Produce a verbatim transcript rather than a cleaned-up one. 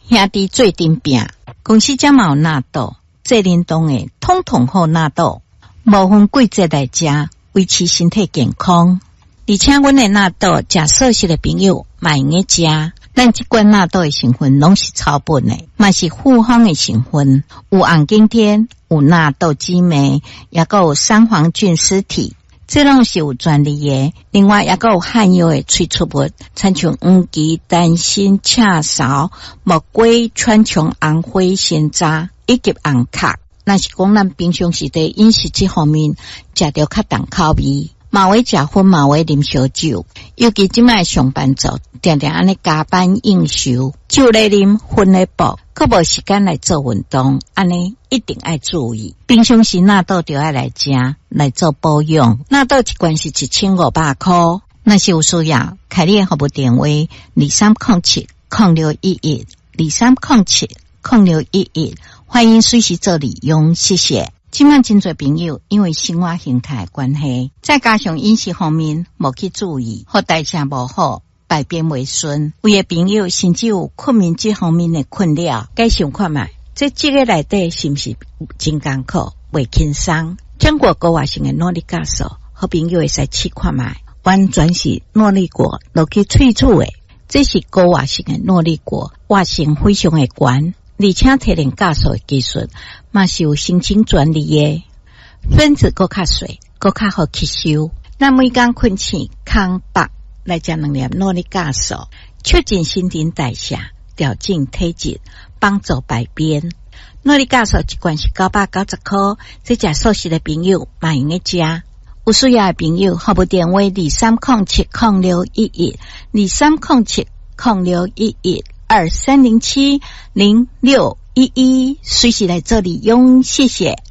兄弟做阵拼，公司才嘛有纳豆，这联动的统统好纳豆，无分季节来食，维持身体健康。而且阮的纳豆，食素食的朋友嘛用个食。咱即罐纳豆的成分拢是草本的，嘛是复方的成分，有红景天，有纳豆激酶，也个有三黄菌丝体，这拢是有专利的。另外也个有含有的催促物，参像黄芪、丹参、赤芍、木瓜、川穹、红花、鲜渣以及红壳。若是讲咱平常时在饮食这方面食着较重口味。嘛会食薰，嘛会啉烧酒，尤其即摆上班族，定定安尼加班应酬，酒来啉，薰来补，佫无时间来做运动，安尼一定要注意。平常时纳豆就要来食，来做保养。纳豆一罐是一千五百块，若是有需要，开你的服务电话二三零七零六一一二三零七零六一一，欢迎随时做利用，谢谢。今晚真侪朋友因为生活形态的关系，再加上饮食方面无去注意，或代谢无好，排便袂顺，有的朋友甚至有困眠这方面的困扰，该想看卖，这这个内底是不是真艰苦，袂轻松？中国高活性的诺丽咖素，好朋友会使试看卖，完全是诺丽果落去萃取的，这是高活性的诺丽果，活性非常的高。而且提炼酵素的技术嘛是有申请专利的，分子更较细，更较好吸收。咱每天困醒空腹来食两粒诺丽酵素，促进新陈代谢，调整体质，帮助排便。诺丽酵素一罐是九百九十块，这食素食的朋友嘛用个食。有需要的朋友，服务电话二三零七零六一一二三零七零六一一。二三零七零六一一，随时来这里用，谢谢。